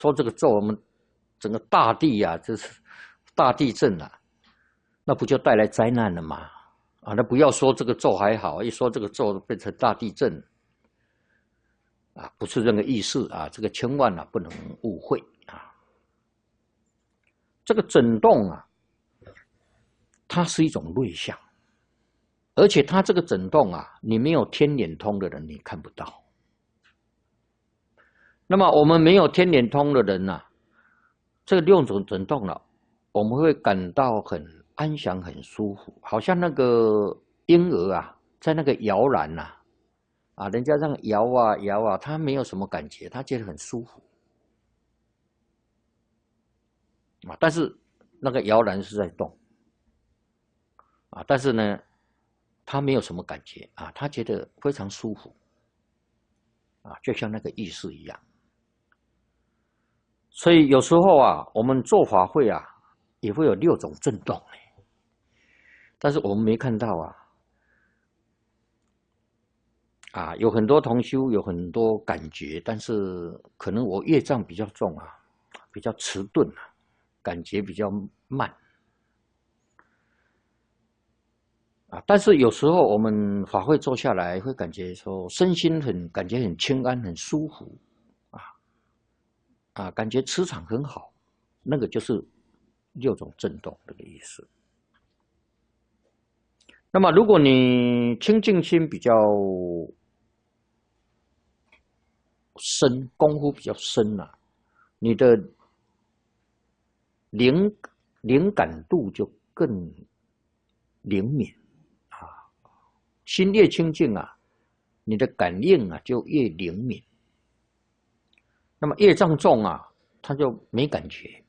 说这个咒，我们整个大地啊，这是大地震啊，那不就带来灾难了吗？啊，那不要说这个咒还好，一说这个咒变成大地震，啊，不是这个意思啊，这个千万啊不能误会啊。这个震动啊，它是一种类象，而且它这个震动啊，你没有天眼通的人你看不到。那么我们没有天眼通的人啊，这个六种震动了，我们会感到很安详、很舒服，好像那个婴儿啊，在那个摇篮呐，啊，人家这样摇啊摇啊，他没有什么感觉，他觉得很舒服啊。但是那个摇篮是在动啊，但是呢，他没有什么感觉啊，他觉得非常舒服啊，就像那个意识一样。所以有时候啊，我们做法会啊，也会有六种震动，但是我们没看到啊。啊，有很多同修有很多感觉，但是可能我业障比较重啊，比较迟钝啊，感觉比较慢啊。但是有时候我们法会坐下来，会感觉说身心感觉很清安、很舒服啊，感觉磁场很好，那个就是六种震动这个意思。那么如果你清净心比较深，功夫比较深啊，你的灵灵感度就更灵敏啊，心越清净啊，你的感应啊就越灵敏。那么业障重啊，他就没感觉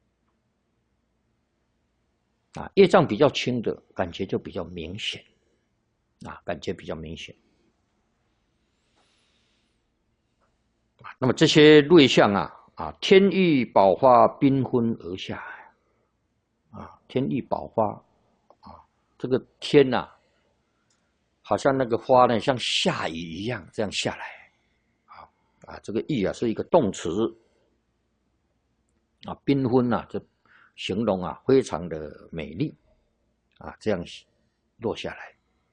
啊，业障比较轻的感觉就比较明显啊，感觉比较明显。那么这些瑞相啊，天意宝花缤纷而下啊，天意宝花啊，这个天呐、好像那个花呢，像下雨一样这样下来啊，这个意啊是一个动词啊，缤纷啊，就形容啊非常的美丽啊，这样落下来。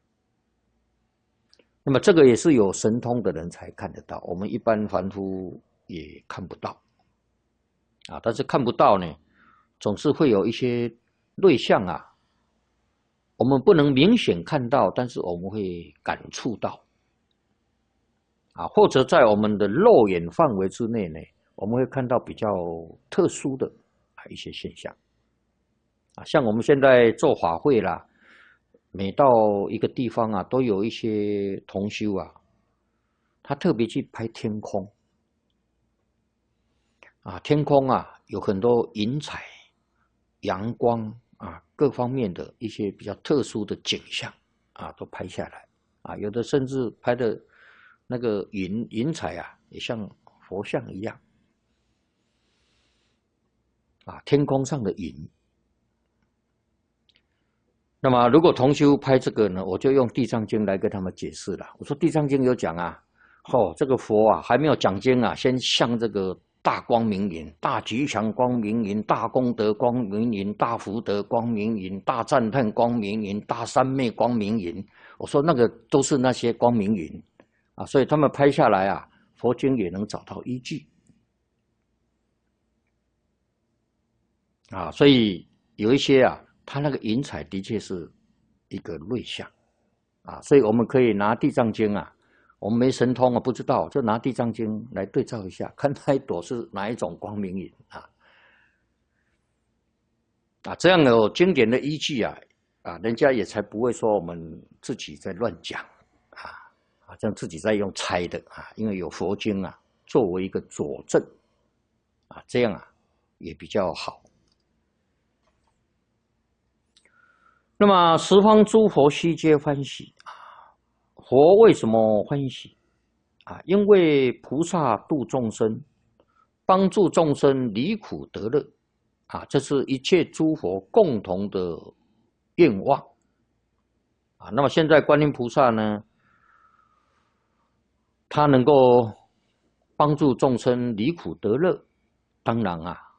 那么这个也是有神通的人才看得到，我们一般凡夫也看不到啊。但是看不到呢，总是会有一些类象啊，我们不能明显看到，但是我们会感触到啊，或者在我们的肉眼范围之内呢，我们会看到比较特殊的一些现象啊，像我们现在做法会啦，每到一个地方啊，都有一些同修啊，他特别去拍天空啊，天空啊有很多云彩、阳光啊，各方面的一些比较特殊的景象啊，都拍下来啊，有的甚至拍的那个云彩啊，也像佛像一样啊，天空上的云。那么如果同修拍这个呢，我就用《地藏经》来跟他们解释了。我说《地藏经》有讲啊，这个佛啊还没有讲经啊，先向这个大光明云、大吉祥光明云、大功德光明云、大福德光明云、大赞叹光明云、大三昧光明云。我说那个都是那些光明云啊，所以他们拍下来啊，佛经也能找到依据啊。所以有一些啊，它那个云彩的确是一个类象。啊，所以我们可以拿《地藏经》啊，我们没神通啊，不知道，就拿《地藏经》来对照一下，看那一朵是哪一种光明云啊，这样有经典的依据啊，人家也才不会说我们自己在乱讲这样自己在用猜的因为有佛经作为一个佐证这样也比较好。那么十方诸佛悉皆欢喜佛为什么欢喜因为菩萨度众生，帮助众生离苦得乐这是一切诸佛共同的愿望那么现在观音菩萨呢，他能够帮助众生离苦得乐当然啊，